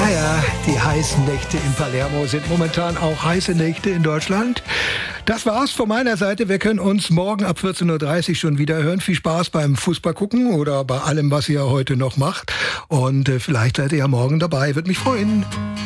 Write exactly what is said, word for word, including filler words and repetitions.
Naja, die heißen Nächte in Palermo sind momentan auch heiße Nächte in Deutschland. Das war's von meiner Seite. Wir können uns morgen ab vierzehn Uhr dreißig schon wieder hören. Viel Spaß beim Fußball gucken oder bei allem, was ihr heute noch macht. Und äh, vielleicht seid ihr ja morgen dabei. Würde mich freuen.